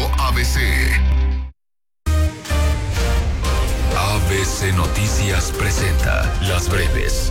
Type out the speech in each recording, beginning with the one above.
ABC. ABC Noticias presenta Las Breves.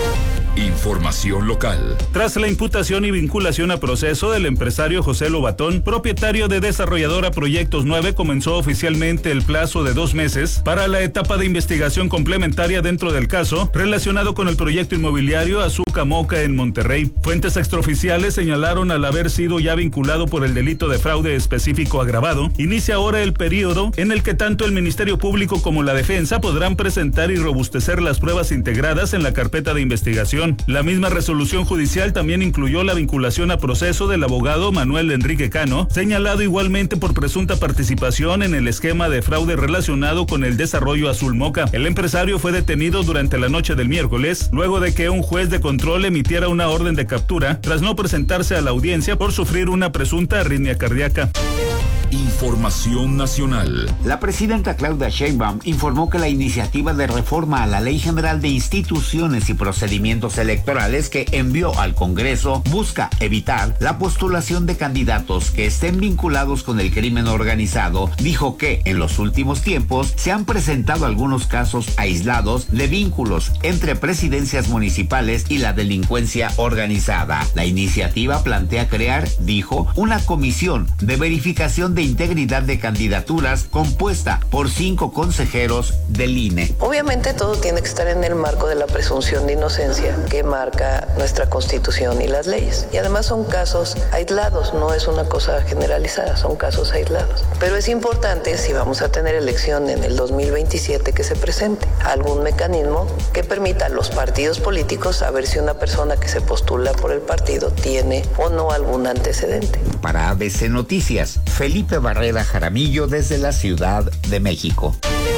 Información local. Tras la imputación y vinculación a proceso del empresario José Lobatón, propietario de desarrolladora Proyectos 9, comenzó oficialmente el plazo de 2 meses para la etapa de investigación complementaria dentro del caso relacionado con el proyecto inmobiliario Azúcar Moca en Monterrey. Fuentes extraoficiales señalaron al haber sido ya vinculado por el delito de fraude específico agravado. Inicia ahora el periodo en el que tanto el Ministerio Público como la defensa podrán presentar y robustecer las pruebas integradas en la carpeta de investigación. La misma resolución judicial también incluyó la vinculación a proceso del abogado Manuel Enrique Cano, señalado igualmente por presunta participación en el esquema de fraude relacionado con el desarrollo Azul Moca. El empresario fue detenido durante la noche del miércoles, luego de que un juez de control emitiera una orden de captura, tras no presentarse a la audiencia por sufrir una presunta arritmia cardíaca. Información nacional. La presidenta Claudia Sheinbaum informó que la iniciativa de reforma a la Ley General de Instituciones y Procedimientos Electorales que envió al Congreso busca evitar la postulación de candidatos que estén vinculados con el crimen organizado. Dijo que en los últimos tiempos se han presentado algunos casos aislados de vínculos entre presidencias municipales y la delincuencia organizada. La iniciativa plantea crear, dijo, una comisión de verificación de integridad de candidaturas compuesta por 5 consejeros del INE. Obviamente todo tiene que estar en el marco de la presunción de inocencia que marca nuestra Constitución y las leyes. Y además son casos aislados, no es una cosa generalizada, son casos aislados. Pero es importante, si vamos a tener elección en el 2027, que se presente algún mecanismo que permita a los partidos políticos saber si una persona que se postula por el partido tiene o no algún antecedente. Para ABC Noticias, Felipe Barrera Jaramillo desde la Ciudad de México.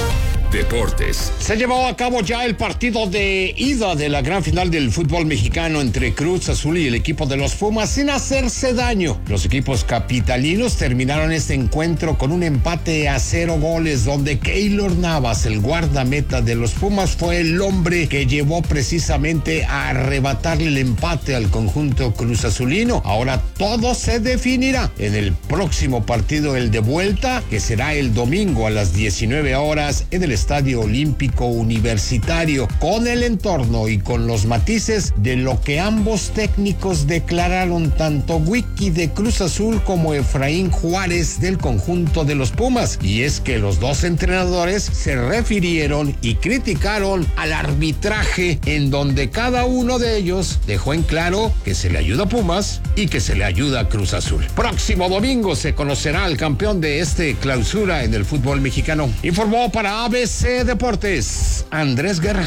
Deportes. Se llevó a cabo ya el partido de ida de la gran final del fútbol mexicano entre Cruz Azul y el equipo de los Pumas sin hacerse daño. Los equipos capitalinos terminaron este encuentro con un empate a 0 goles, donde Keylor Navas, el guardameta de los Pumas, fue el hombre que llevó precisamente a arrebatarle el empate al conjunto Cruz Azulino. Ahora todo se definirá en el próximo partido, el de vuelta, que será el domingo a las 19 horas en el Estadio Olímpico Universitario, con el entorno y con los matices de lo que ambos técnicos declararon, tanto Wiki de Cruz Azul como Efraín Juárez del conjunto de los Pumas. Y es que los dos entrenadores se refirieron y criticaron al arbitraje, en donde cada uno de ellos dejó en claro que se le ayuda a Pumas y que se le ayuda a Cruz Azul. Próximo domingo se conocerá al campeón de este clausura en el fútbol mexicano. Informó para ABC Deportes, Andrés Guerra.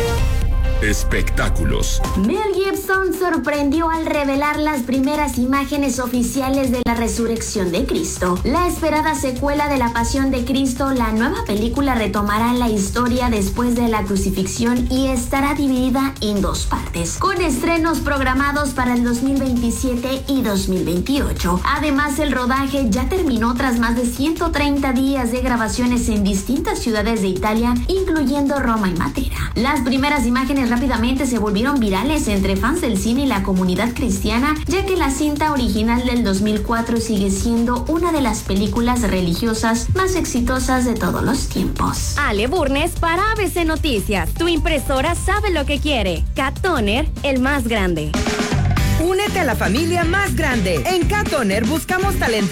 Espectáculos. Mel Gibson sorprendió al revelar las primeras imágenes oficiales de la resurrección de Cristo. La esperada secuela de La Pasión de Cristo, la nueva película retomará la historia después de la crucifixión y estará dividida en 2 partes, con estrenos programados para el 2027 y 2028. Además, el rodaje ya terminó tras más de 130 días de grabaciones en distintas ciudades de Italia, incluyendo Roma y Matera. Las primeras imágenes rápidamente se volvieron virales entre fans del cine y la comunidad cristiana, ya que la cinta original del 2004 sigue siendo una de las películas religiosas más exitosas de todos los tiempos. Ale Burnes para ABC Noticias. Tu impresora sabe lo que quiere. Cat Toner, el más grande. Únete a la familia más grande. En Cat Toner buscamos talento